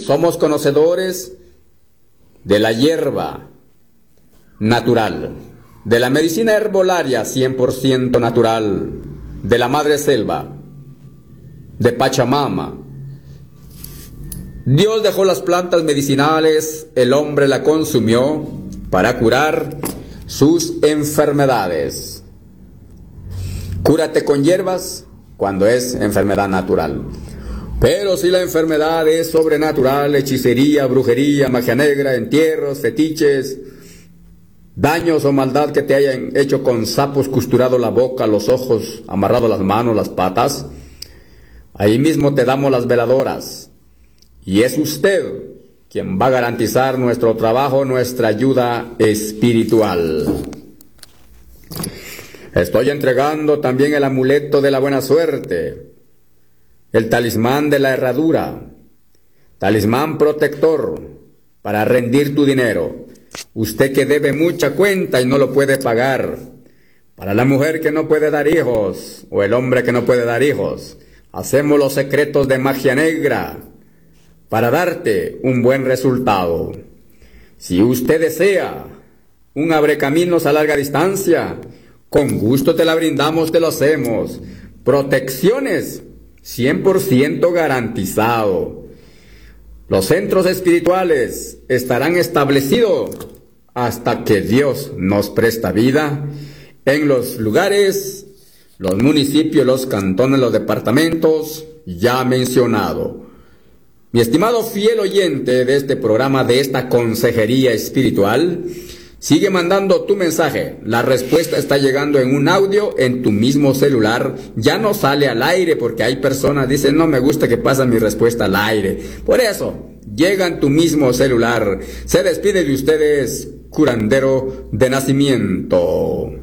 somos conocedores de la hierba natural, de la medicina herbolaria 100% natural, de la madre selva, de Pachamama. Dios dejó las plantas medicinales, el hombre la consumió para curar sus enfermedades. Cúrate con hierbas cuando es enfermedad natural. Pero si la enfermedad es sobrenatural, hechicería, brujería, magia negra, entierros, fetiches, daños o maldad que te hayan hecho con sapos costurado la boca, los ojos, amarrado las manos, las patas, ahí mismo te damos las veladoras. Y es usted quien va a garantizar nuestro trabajo, nuestra ayuda espiritual. Estoy entregando también el amuleto de la buena suerte, el talismán de la herradura, talismán protector para rendir tu dinero. Usted que debe mucha cuenta y no lo puede pagar. Para la mujer que no puede dar hijos o el hombre que no puede dar hijos, hacemos los secretos de magia negra para darte un buen resultado. Si usted desea un abrecaminos a larga distancia, con gusto te la brindamos, te lo hacemos. Protecciones 100% garantizado. Los centros espirituales estarán establecidos hasta que Dios nos presta vida en los lugares, los municipios, los cantones, los departamentos ya mencionado. Mi estimado fiel oyente de este programa, de esta consejería espiritual, sigue mandando tu mensaje. La respuesta está llegando en un audio en tu mismo celular. Ya no sale al aire porque hay personas que dicen, no me gusta que pase mi respuesta al aire. Por eso, llega en tu mismo celular. Se despide de ustedes, curandero de nacimiento.